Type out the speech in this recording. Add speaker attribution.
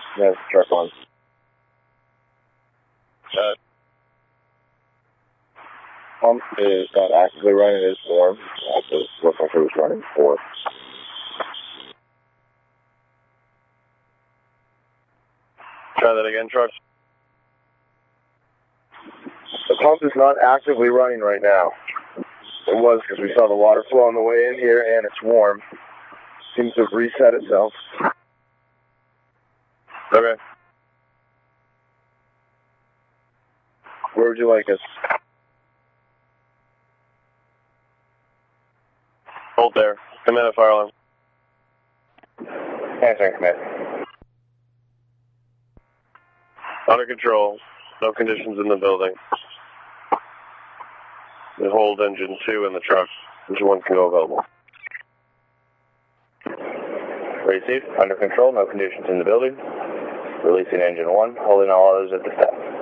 Speaker 1: Yes, truck one. Pump is not actively running, it is warm. It looks like it was running before.
Speaker 2: Try that again, truck.
Speaker 1: The pump is not actively running right now. It was because we saw the water flow on the way in here and it's warm. Seems to have reset itself.
Speaker 2: Okay.
Speaker 1: Where would you like us?
Speaker 2: Hold there. Command a fire alarm.
Speaker 1: Answering command.
Speaker 2: Under control. No conditions in the building. We hold engine 2 in the truck. Engine 1 can go available.
Speaker 1: Received. Under control. No conditions in the building. Releasing engine 1. Holding all others at the step.